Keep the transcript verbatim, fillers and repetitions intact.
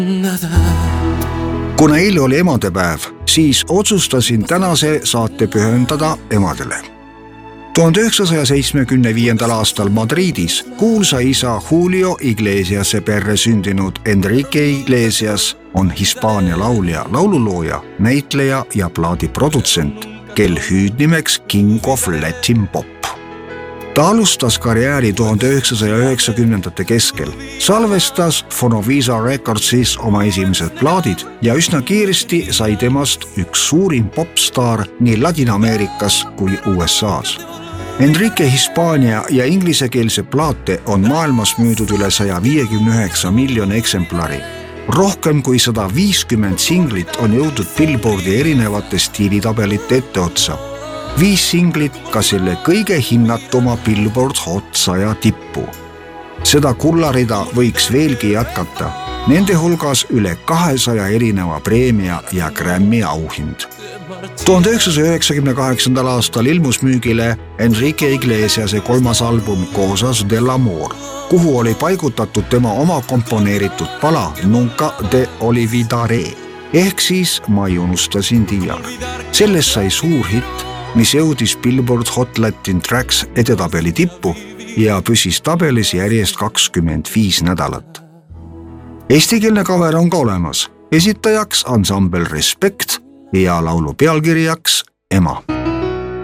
Kuna eile oli emadepäev, siis otsustasin tänase saate pühendada emadele. tuhande üheksasaja seitsmekümne viiendal aastal Madridis kuulsa isa Julio Iglesiase perre sündinud Enrique Iglesias on Hispaania laulja, laululooja, näitleja ja plaadiprodutsent, kel hüüdnimeks King of Latin Pop. Ta alustas karjääri tuhande üheksasaja üheksakümnendate keskel, salvestas Fonovisa Recordsis oma esimesed plaadid ja üsna kiiresti sai temast üks suurim popstaar nii Ladina-Ameerikas kui U S A's. Enrique hispaania ja inglisekeelse plaate on maailmas müüdud üle saja viiekümne üheksa miljoni eksemplari. Rohkem kui sada viiskümmend singlit on jõudnud Billboardi erinevate stiilitabelite etteotsa. Viis singlit ka selle kõige hinnatuma Billboard Hot saja tippu. Seda kullarida võiks veelgi jätkata. Nende hulgas üle kahesaja erineva preemia ja Grammy auhind. tuhande üheksasaja üheksakümne kaheksandal aastal ilmus müügile Enrique Iglesiase kolmas album Cosas del Amor, kuhu oli paigutatud tema oma komponeeritud pala Nunca te olvidaré ehk siis Ma ei unusta sind iial. Sellest sai suur hitt, mis jõudis Billboard Hot Latin Tracks edetabeli tippu ja püsis tabelis järjest kakskümmend viis nädalat. Eestikeelne cover on ka olemas, esitajaks ansambel Respekt ja laulu pealkirjaks Ema.